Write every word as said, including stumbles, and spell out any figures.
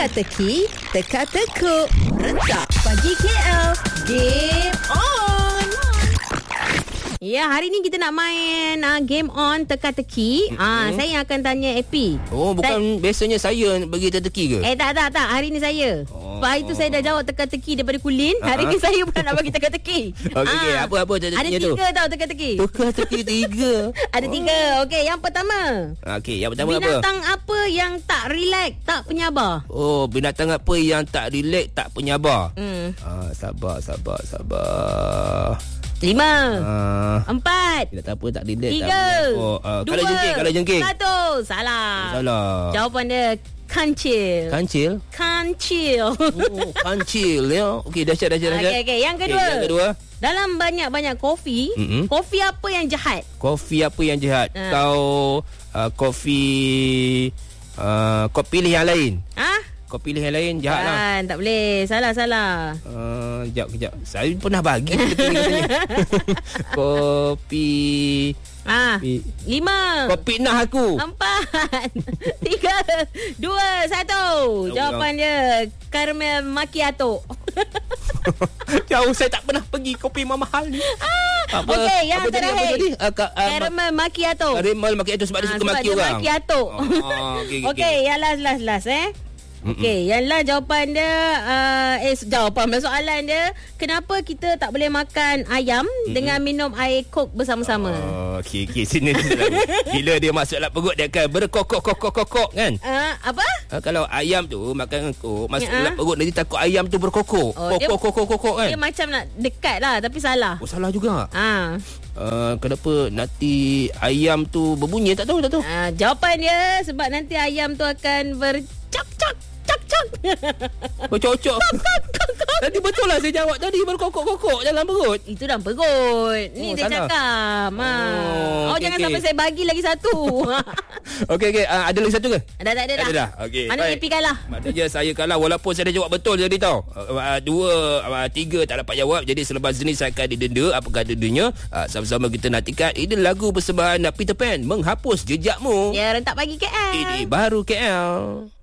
Teka-teki, teka-tekuk. Rentak pagi K L. Game on. Ya, hari ni kita nak main uh, game on teka-teki. Ah, mm-hmm. Saya yang akan tanya Epi. Oh, bukan saya... biasanya saya bagi teka-teki ke? Eh, tak, tak, tak. Hari ni saya. Oh. Lepas itu saya dah jawab teka-teki daripada Kulin. Uh-huh. Hari ni saya pula nak bagi teka-teki. Okey, ah. okay. Apa-apa teka-tekinya tu? Ada tiga tau teka-teki. Teka-teki tiga. Ada oh. tiga. Okey, yang pertama. Okey, yang pertama binatang apa? Binatang apa yang tak relax, tak penyabar? Oh, binatang apa yang tak relax, tak penyabar? Hmm. Ah, sabar, sabar, sabar. Lima. Uh, Empat. Binatang apa tak relax, tiga. tak penyabar? Oh, uh, Dua. Kalau jengking, kalau jengking. Satu. Salah. Oh, salah. Jawapan dia kancil. Kancil? Kancil. Oh, kancil ya. Okey, dahsyat, dahsyat, dahsyat. Okey, okey. Yang kedua. Okay, yang kedua. Dalam banyak-banyak kopi, mm-hmm. kopi apa yang jahat? Kopi apa yang jahat? Uh. Kau uh, kopi uh, kau pilih yang lain. Ah? Kau pilih yang lain, jahat lah. Kan, tak boleh. Salah, salah. Uh, kejap, kejap. Saya pernah bagi kopi. Ah, kopi. Lima. Kau fitnah aku. Empat. Tiga. Dua. Satu. Jawapan dia caramel macchiato. Jauh, saya tak pernah pergi kopi mahal ni. Ah, okey, yang apa terakhir. tadi, apa tadi? Uh, ka- uh, caramel macchiato. Caramel macchiato sebab dia ah, suka maki orang. Macchiato. Oh, oh, okey, okey, okay, yang last, last, last eh. Okey, yang lah jawapan dia uh, eh jawapan soalan dia, kenapa kita tak boleh makan ayam mm-hmm. dengan minum air Coke bersama-sama? Oh, okey okey sini bila dia masuk dalam perut dia akan berkokok-kokok-kokok kan? Uh, apa? Uh, kalau ayam tu makan Coke masuk uh. dalam perut nanti takut ayam tu berkokok. Oh, kokok-kokok-kokok kan? Dia macam nak dekat lah tapi salah. Oh, salah juga. Ah. Uh, kenapa nanti ayam tu berbunyi tak tahu tak tahu. Uh, jawapan dia sebab nanti ayam tu akan bercak-cak cak-cak. Bercocok. Tadi betul lah saya jawab tadi berkokok-kokok dalam perut. Itu dalam perut. Ni oh, saya salah. cakap. Ha. Oh, oh okay, jangan okay. sampai saya bagi lagi satu. Okey okey, uh, ada lagi satu ke? Dah tak ada dah. Ada dah. Okey. Mana Epi kalah? Maknanya saya kalah walaupun saya dah jawab betul tadi tau. Uh, dua, uh, tiga tak dapat jawab. Jadi selepas ini saya akan didenda. Apakah dendanya? Uh, sama-sama kita nantikan. Ini lagu persembahan Peter Pan, Menghapus Jejakmu. Ya, rentak pagi K L. Ini baru K L.